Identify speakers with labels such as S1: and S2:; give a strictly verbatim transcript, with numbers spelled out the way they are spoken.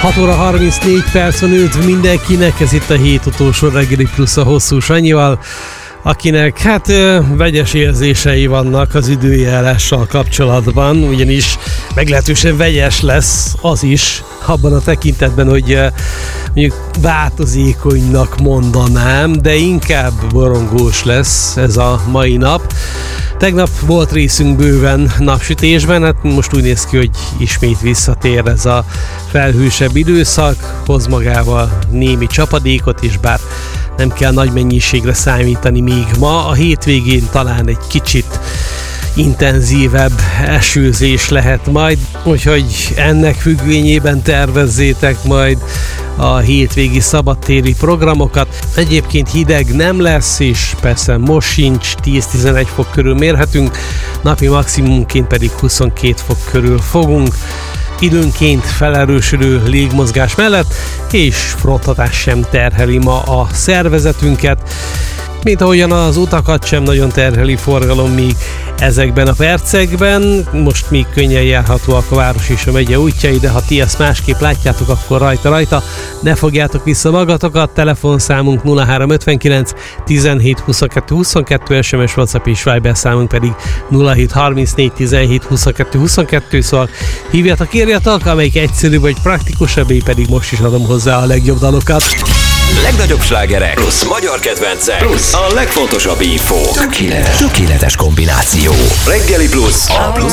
S1: hat óra harmincnégy perc van, üdv mindenkinek, ez itt a hét utolsó reggeli plusz a Hosszú Sanyival, akinek hát vegyes érzései vannak az időjárással kapcsolatban, ugyanis meglehetősen vegyes lesz az is, abban a tekintetben, hogy mondjuk változékonynak mondanám, de inkább borongós lesz ez a mai nap. Tegnap volt részünk bőven napsütésben, hát most úgy néz ki, hogy ismét visszatér ez a felhősebb időszak, hoz magával némi csapadékot is, bár nem kell nagy mennyiségre számítani még ma. A hétvégén talán egy kicsit intenzívebb esőzés lehet majd, úgyhogy ennek függvényében tervezzétek majd a hétvégi szabadtéri programokat. Egyébként hideg nem lesz, és persze most sincs, tíz-tizenegy fok körül mérhetünk, napi maximumként pedig huszonkét fok körül fogunk. Időnként felerősödő légmozgás mellett, és fronthatás sem terheli ma a szervezetünket, mint ahogyan az utakat sem nagyon terheli forgalom még ezekben a percekben. Most még könnyen járhatóak a város és a megye útjai, de ha ti ezt másképp látjátok, akkor rajta-rajta ne fogjátok vissza magatokat. Telefonszámunk nulla három ötvenkilenc tizenhét huszonkettő huszonkettő, es em es, WhatsApp és Viber számunk pedig nulla hét harmincnégy tizenhét huszonkettő huszonkettő, szóval hívjatok, írjatok, amelyik egyszerűbb vagy praktikusabb, én pedig most is adom hozzá a legjobb dalokat.
S2: Legnagyobb slágerek plusz magyar kedvencek plusz a legfontosabb infók. Tökéletes, tökéletes kombináció. Reggeli plusz a plusz